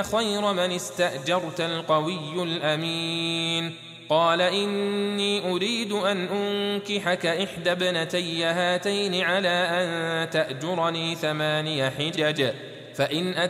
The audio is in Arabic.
خير من استأجرت القوي الأمين. قال إني أريد أن أنكحك إحدى ابنتي هاتين على أن تأجرني 8 حجج، فإن